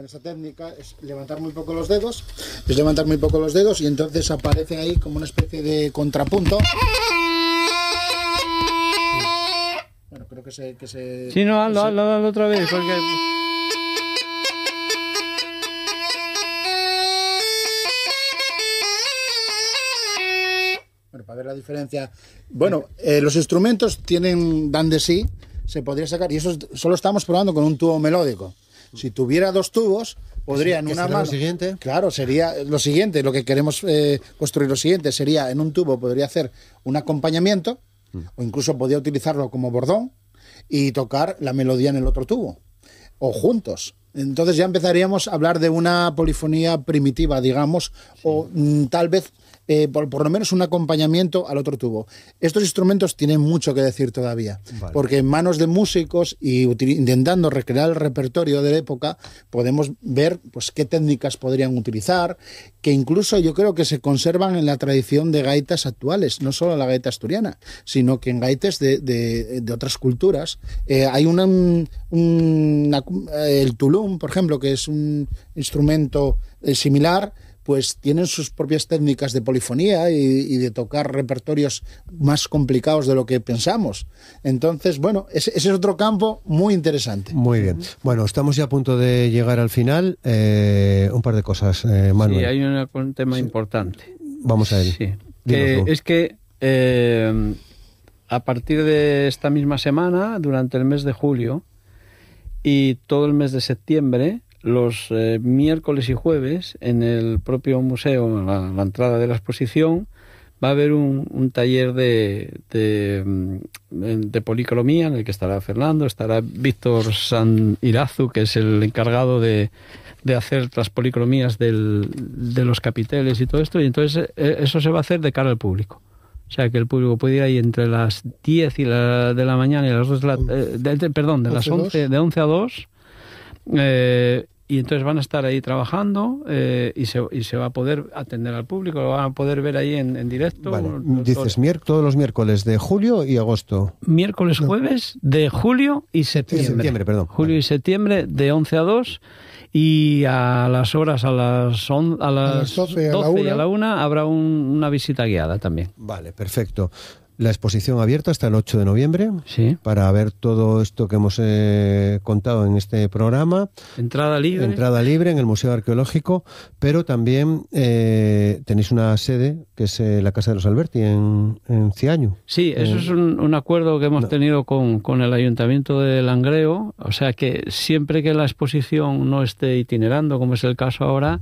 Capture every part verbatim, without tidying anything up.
esta técnica es levantar muy poco los dedos, es levantar muy poco los dedos y entonces aparece ahí como una especie de contrapunto. Bueno, creo que se... Que se sí, no, hazlo, hazlo, hazlo otra vez, porque... Bueno, para ver la diferencia... Bueno, eh, los instrumentos tienen, dan de sí, se podría sacar, y eso es, solo estamos probando con un tubo melódico. Si tuviera dos tubos, podría en una mano... lo siguiente? Claro, sería lo siguiente, lo que queremos eh, construir lo siguiente, sería en un tubo, podría hacer un acompañamiento, mm. o incluso podría utilizarlo como bordón, y tocar la melodía en el otro tubo, o juntos. Entonces ya empezaríamos a hablar de una polifonía primitiva, digamos, sí. o mm, tal vez... Eh, por, por lo menos un acompañamiento al otro tubo. Estos instrumentos tienen mucho que decir todavía, vale. porque en manos de músicos y intentando recrear el repertorio de la época, podemos ver pues qué técnicas podrían utilizar, que incluso yo creo que se conservan en la tradición de gaitas actuales, no solo en la gaita asturiana, sino que en gaitas de, de, de otras culturas. Eh, hay una, un, una, el tulum, por ejemplo, que es un instrumento eh, similar, pues tienen sus propias técnicas de polifonía y, y de tocar repertorios más complicados de lo que pensamos. Entonces, bueno, ese, ese es otro campo muy interesante. Muy bien. Bueno, estamos ya a punto de llegar al final. Eh, un par de cosas, eh, Manuel. Sí, hay una, un tema sí. importante. Vamos a él. Sí. Que es que eh, a partir de esta misma semana, durante el mes de julio y todo el mes de septiembre, los eh, miércoles y jueves en el propio museo, a la, la entrada de la exposición, va a haber un, un taller de, de, de policromía en el que estará Fernando, estará Víctor San Irazu, que es el encargado de, de hacer las policromías del, de los capiteles y todo esto, y entonces eh, eso se va a hacer de cara al público. O sea, que el público puede ir ahí entre las diez y la, de la mañana y las dos de la... Eh, de, de, perdón, de las once, de once a dos... Eh, y entonces van a estar ahí trabajando eh, y, se, y se va a poder atender al público, lo van a poder ver ahí en, en directo. Vale. Dices mier- todos los miércoles de julio y agosto. Miércoles, no. jueves de julio y septiembre. septiembre, perdón. Julio vale. y septiembre de once a dos y a las horas, a las, on, a las, a las doce, y a, doce la y a la una habrá un, una visita guiada también. Vale, perfecto. La exposición abierta hasta el ocho de noviembre, sí. para ver todo esto que hemos eh, contado en este programa. Entrada libre. Entrada libre en el Museo Arqueológico, pero también eh, tenéis una sede, que es eh, la Casa de los Alberti, en, en Ciaño. Sí, eso eh, es un, un acuerdo que hemos no. tenido con, con el Ayuntamiento de Langreo, o sea que siempre que la exposición no esté itinerando, como es el caso ahora,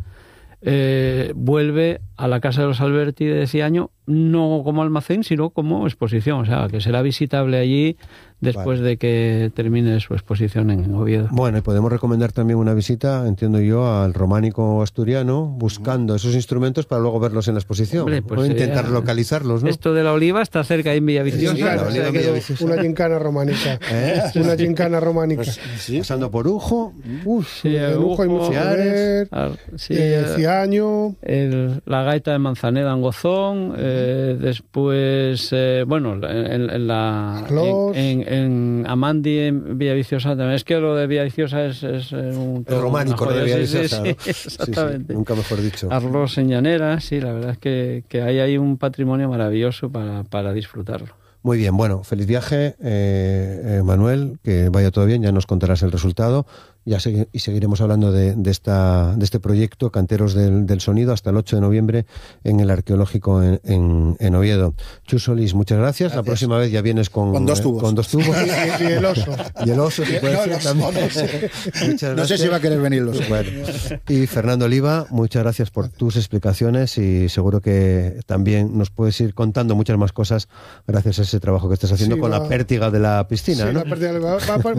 eh, vuelve a la Casa de los Alberti de Ciaño, no como almacén, sino como exposición, o sea, que será visitable allí después vale. de que termine su exposición en Oviedo. Bueno, y podemos recomendar también una visita, entiendo yo, al románico asturiano, buscando mm. esos instrumentos para luego verlos en la exposición. Hombre, pues o intentar localizarlos, ¿no? Esto de la Oliva está cerca ahí en Villaviciosa. Sí, claro, o sea, Villaviciosa. Una gincana románica. ¿Eh? Una gincana románica. Pues, sí. Pasando por Ujo. Uf, sí, el Ujo hay mucho que ver. Sí, eh, Ciaño. El, la gaita de Manzaneda en Gozón. Eh, después, eh, bueno, en, en la... En, en, en Amandi, en Villaviciosa también. Es que lo de Villaviciosa es, es un... El románico de Villaviciosa, sí, ¿no? sí, sí, exactamente. Sí, sí, nunca mejor dicho. Arlos en Llanera, sí, la verdad es que, que hay ahí un patrimonio maravilloso para, para disfrutarlo. Muy bien, bueno, feliz viaje, eh, eh, Manuel, que vaya todo bien, ya nos contarás el resultado. Ya segui- y seguiremos hablando de, de, esta, de este proyecto, Canteros del, del Sonido, hasta el ocho de noviembre en el Arqueológico en, en, en Oviedo. Chus Solís, muchas gracias. gracias. La próxima vez ya vienes con, con dos tubos. Eh, con dos tubos. y, y el oso. Y el oso, si puede no, ser no, también. No, sé. Muchas no sé si va a querer venir los osos. Bueno. Y Fernando Oliva, muchas gracias por tus explicaciones y seguro que también nos puedes ir contando muchas más cosas gracias a ese trabajo que estás haciendo sí, con va. la pértiga de la piscina, sí, ¿no? La pértiga, va, va,